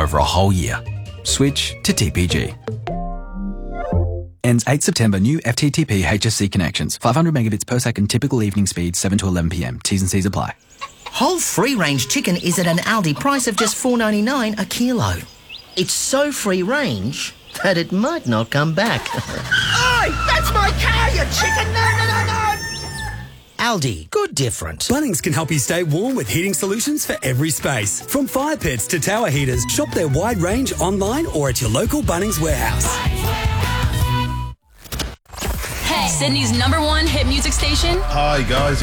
over a whole year. Switch to TPG. Ends 8 September. New FTTP HSC connections. 500 megabits per second. Typical evening speed 7 to 11 p.m. T's and C's apply. Whole free-range chicken is at an Aldi price of just $4.99 a kilo. It's so free-range that it might not come back. Oi! That's my car, you chicken! No! Aldi, good different. Bunnings can help you stay warm with heating solutions for every space. From fire pits to tower heaters, shop their wide range online or at your local Bunnings warehouse. Hey, Sydney's #1 hit music station. Hi guys,